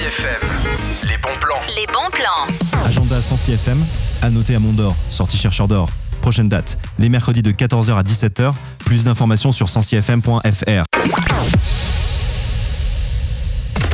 FM. Les bons plans. Les bons plans. Agenda Sancy FM, à noter à Mont-d'Or, sortie chercheur d'or. Prochaine date, les mercredis de 14h à 17h. Plus d'informations sur sancyfm.fr.